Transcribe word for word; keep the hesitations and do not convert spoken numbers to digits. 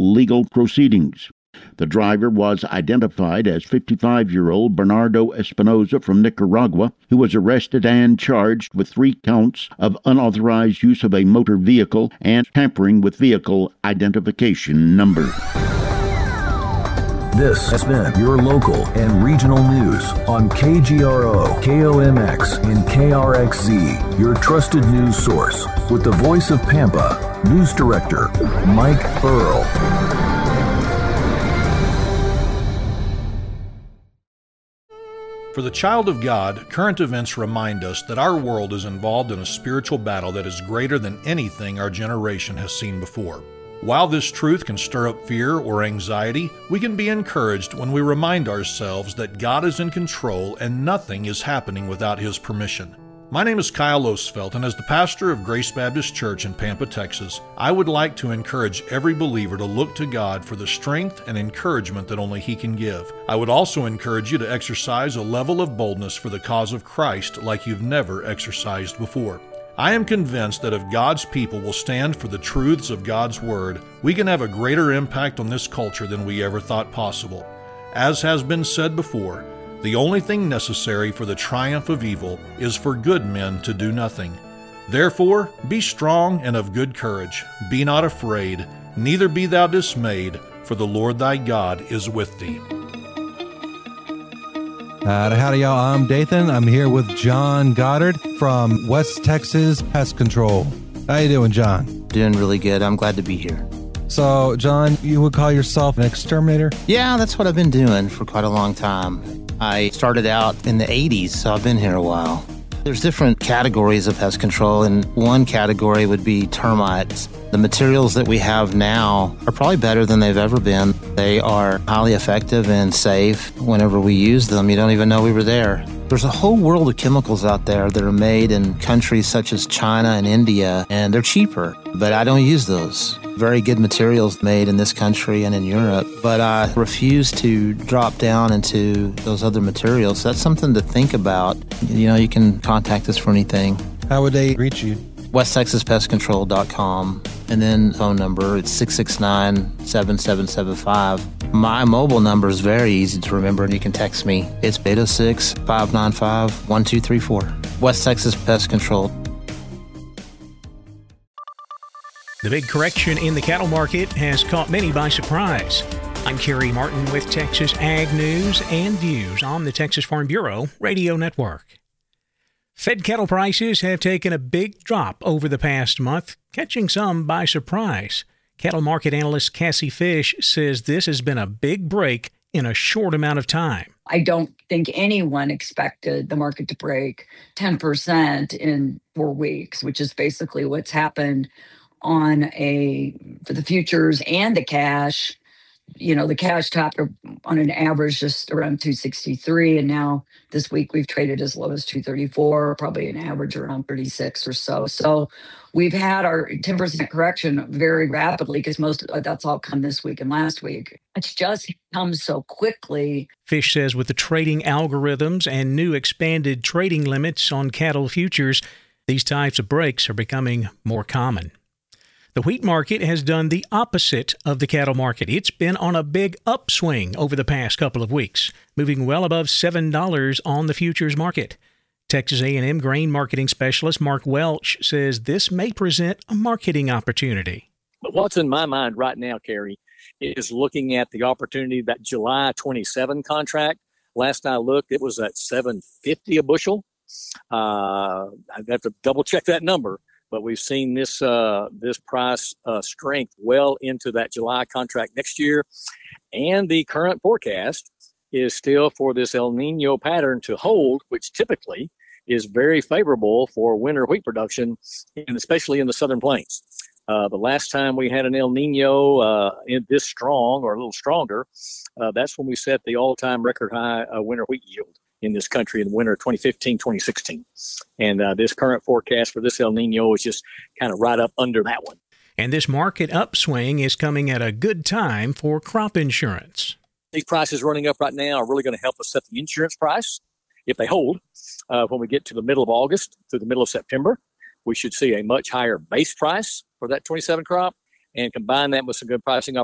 legal proceedings. The driver was identified as fifty-five-year-old Bernardo Espinoza from Nicaragua, who was arrested and charged with three counts of unauthorized use of a motor vehicle and tampering with vehicle identification number. This has been your local and regional news on K G R O, K O M X, and K R X Z, your trusted news source, with the voice of Pampa, News Director Mike Earl. For the child of God, current events remind us that our world is involved in a spiritual battle that is greater than anything our generation has seen before. While this truth can stir up fear or anxiety, we can be encouraged when we remind ourselves that God is in control and nothing is happening without His permission. My name is Kyle Osfeld, and as the pastor of Grace Baptist Church in Pampa, Texas, I would like to encourage every believer to look to God for the strength and encouragement that only He can give. I would also encourage you to exercise a level of boldness for the cause of Christ like you've never exercised before. I am convinced that if God's people will stand for the truths of God's Word, we can have a greater impact on this culture than we ever thought possible. As has been said before, the only thing necessary for the triumph of evil is for good men to do nothing. Therefore, be strong and of good courage. Be not afraid, neither be thou dismayed, for the Lord thy God is with thee. Uh, howdy, y'all. I'm Dathan. I'm here with John Goddard from West Texas Pest Control. How you doing, John? Doing really good. I'm glad to be here. So, John, you would call yourself an exterminator? Yeah, that's what I've been doing for quite a long time. I started out in the eighties, so I've been here a while. There's different categories of pest control, and one category would be termites. The materials that we have now are probably better than they've ever been. They are highly effective and safe. Whenever we use them, you don't even know we were there. There's a whole world of chemicals out there that are made in countries such as China and India, and they're cheaper, but I don't use those. Very good materials made in this country and in Europe, but I refuse to drop down into those other materials. That's something to think about. You know, you can contact us for anything. How would they reach you? west texas pest control dot com, and then phone number, it's six six nine, seven seven seven five. My mobile number is very easy to remember, and you can text me. It's eight oh six, five nine five, one two three four. West Texas Pest Control. The big correction in the cattle market has caught many by surprise. I'm Kerry Martin with Texas Ag News and Views on the Texas Farm Bureau Radio Network. Fed cattle prices have taken a big drop over the past month, catching some by surprise. Cattle market analyst Cassie Fish says this has been a big break in a short amount of time. I don't think anyone expected the market to break ten percent in four weeks, which is basically what's happened on a for the futures and the cash. You know, the cash topped on an average just around two sixty-three, and now this week we've traded as low as two thirty-four, probably an average around thirty-six or so. So we've had our ten percent correction very rapidly because most of that's all come this week and last week. It's just come so quickly. Fish says with the trading algorithms and new expanded trading limits on cattle futures, these types of breaks are becoming more common. The wheat market has done the opposite of the cattle market. It's been on a big upswing over the past couple of weeks, moving well above seven dollars on the futures market. Texas A and M grain marketing specialist Mark Welch says this may present a marketing opportunity. But what's in my mind right now, Kerry, is looking at the opportunity, that July twenty-seventh contract. Last I looked, it was at seven fifty a bushel. Uh, I'd have to double check that number. But we've seen this uh, this price uh, strength well into that July contract next year. And the current forecast is still for this El Nino pattern to hold, which typically is very favorable for winter wheat production, and especially in the Southern Plains. Uh, the last time we had an El Nino uh, in this strong or a little stronger, uh, that's when we set the all-time record high uh, winter wheat yield in this country in the winter of twenty fifteen, twenty sixteen. And uh, this current forecast for this El Nino is just kind of right up under that one. And this market upswing is coming at a good time for crop insurance. These prices running up right now are really going to help us set the insurance price. If they hold, uh, when we get to the middle of August through the middle of September, we should see a much higher base price for that twenty-seven crop, and combine that with some good pricing